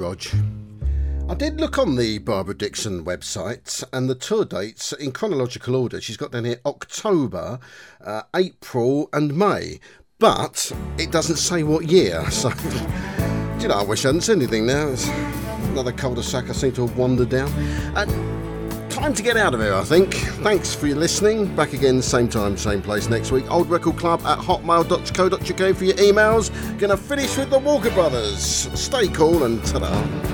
Rog. I did look on the Barbara Dickson website and the tour dates in chronological order. She's got down here October, April and May, but it doesn't say what year. So, you know, I wish I hadn't said anything now. It's another cul-de-sac I seem to have wandered down. Time to get out of here, I think. Thanks for your listening. Back again, same time, same place next week. oldrecordclub@hotmail.co.uk for your emails. Gonna finish with the Walker Brothers. Stay cool and ta-da.